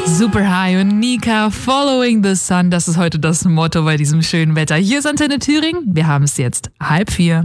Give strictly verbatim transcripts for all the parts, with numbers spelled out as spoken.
Super High und Nika, Following the Sun, das ist heute das Motto bei diesem schönen Wetter. Hier ist Antenne Thüringen, wir haben es jetzt halb vier.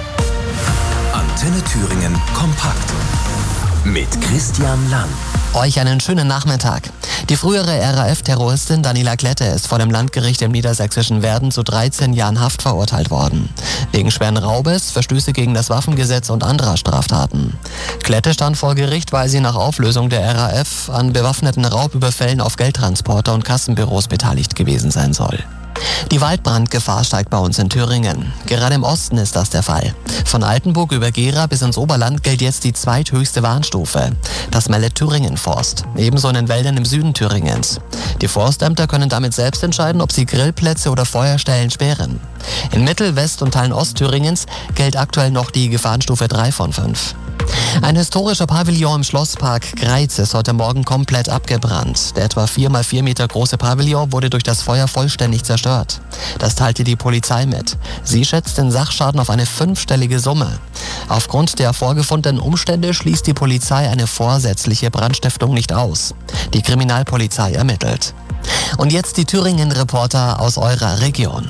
Antenne Thüringen kompakt mit Christian Lang. Euch einen schönen Nachmittag. Die frühere R A F-Terroristin Daniela Klette ist vor dem Landgericht im niedersächsischen Werden zu dreizehn Jahren Haft verurteilt worden. Wegen schweren Raubes, Verstöße gegen das Waffengesetz und anderer Straftaten. Klette stand vor Gericht, weil sie nach Auflösung der R A F an bewaffneten Raubüberfällen auf Geldtransporter und Kassenbüros beteiligt gewesen sein soll. Die Waldbrandgefahr steigt bei uns in Thüringen. Gerade im Osten ist das der Fall. Von Altenburg über Gera bis ins Oberland gilt jetzt die zweithöchste Warnstufe. Das meldet Thüringen Forst. Ebenso in den Wäldern im Süden Thüringens. Die Forstämter können damit selbst entscheiden, ob sie Grillplätze oder Feuerstellen sperren. In Mittel-, West- und Teilen Ostthüringens gilt aktuell noch die Gefahrenstufe drei von fünf. Ein historischer Pavillon im Schlosspark Greiz ist heute Morgen komplett abgebrannt. Der etwa vier mal vier Meter große Pavillon wurde durch das Feuer vollständig zerstört. Das teilte die Polizei mit. Sie schätzt den Sachschaden auf eine fünfstellige Summe. Aufgrund der vorgefundenen Umstände schließt die Polizei eine vorsätzliche Brandstiftung nicht aus. Die Kriminalpolizei ermittelt. Und jetzt die Thüringen-Reporter aus eurer Region.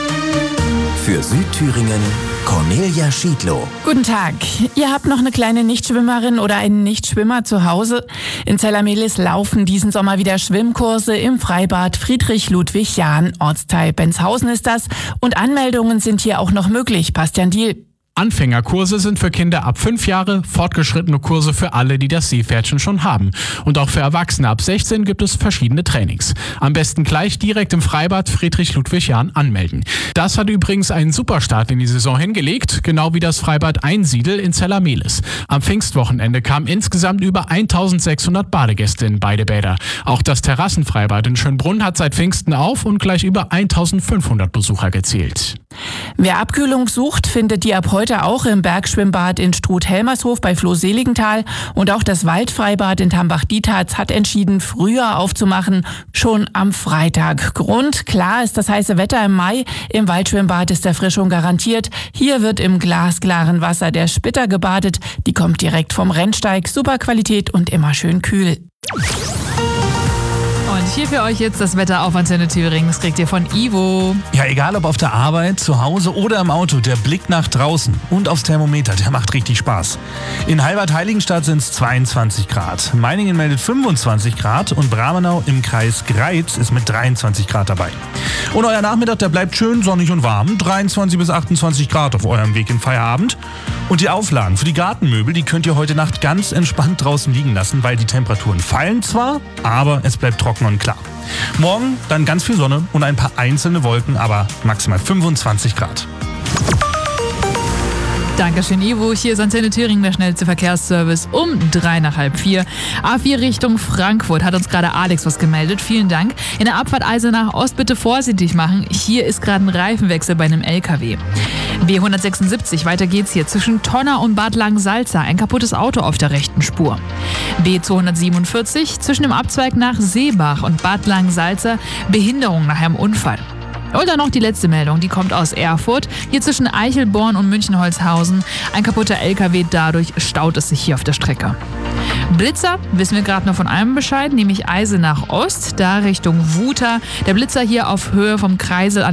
Für Südthüringen Cornelia Schiedlow. Guten Tag. Ihr habt noch eine kleine Nichtschwimmerin oder einen Nichtschwimmer zu Hause? In Zellamelis laufen diesen Sommer wieder Schwimmkurse im Freibad Friedrich-Ludwig-Jahn. Ortsteil Benshausen ist das. Und Anmeldungen sind hier auch noch möglich. Bastian Diel. Anfängerkurse sind für Kinder ab fünf Jahre, fortgeschrittene Kurse für alle, die das Seepferdchen schon haben. Und auch für Erwachsene ab sechzehn gibt es verschiedene Trainings. Am besten gleich direkt im Freibad Friedrich-Ludwig-Jahn anmelden. Das hat übrigens einen Superstart in die Saison hingelegt, genau wie das Freibad Einsiedel in Zellamelis. Am Pfingstwochenende kamen insgesamt über eintausendsechshundert Badegäste in beide Bäder. Auch das Terrassenfreibad in Schönbrunn hat seit Pfingsten auf und gleich über eintausendfünfhundert Besucher gezählt. Wer Abkühlung sucht, findet die ab heute auch im Bergschwimmbad in Struth-Helmershof bei Floh-Seligenthal. Und auch das Waldfreibad in Tambach-Dietharz hat entschieden, früher aufzumachen, schon am Freitag. Grund, klar, ist das heiße Wetter im Mai. Im Waldschwimmbad ist Erfrischung garantiert. Hier wird im glasklaren Wasser der Spitter gebadet. Die kommt direkt vom Rennsteig. Super Qualität und immer schön kühl. Und hier für euch jetzt das Wetter auf Antenne Thüringen. Das kriegt ihr von Ivo. Ja, egal ob auf der Arbeit, zu Hause oder im Auto, der Blick nach draußen und aufs Thermometer, der macht richtig Spaß. In Halbert-Heiligenstadt sind es zweiundzwanzig Grad. Meiningen meldet fünfundzwanzig Grad und Bramenau im Kreis Greiz ist mit dreiundzwanzig Grad dabei. Und euer Nachmittag, der bleibt schön sonnig und warm. dreiundzwanzig bis achtundzwanzig Grad auf eurem Weg in Feierabend. Und die Auflagen für die Gartenmöbel, die könnt ihr heute Nacht ganz entspannt draußen liegen lassen, weil die Temperaturen fallen zwar, aber es bleibt trocken und klar. Morgen dann ganz viel Sonne und ein paar einzelne Wolken, aber maximal fünfundzwanzig Grad. Dankeschön, Ivo. Hier ist Antenne Thüringen, der schnellste Verkehrsservice um drei nach halb vier. A vier Richtung Frankfurt hat uns gerade Alex was gemeldet. Vielen Dank. In der Abfahrt Eisenach Ost bitte vorsichtig machen. Hier ist gerade ein Reifenwechsel bei einem L K W. B hundertsechsundsiebzig, weiter geht's hier. Zwischen Tonner und Bad Langensalza ein kaputtes Auto auf der rechten Spur. B zweihundertsiebenundvierzig, zwischen dem Abzweig nach Seebach und Bad Langensalza Behinderung nach einem Unfall. Und dann noch die letzte Meldung, die kommt aus Erfurt. Hier zwischen Eichelborn und Münchenholzhausen. Ein kaputter L K W, dadurch staut es sich hier auf der Strecke. Blitzer, wissen wir gerade noch von einem Bescheid, nämlich Eisenach Ost, da Richtung Wuter. Der Blitzer hier auf Höhe vom Kreisel an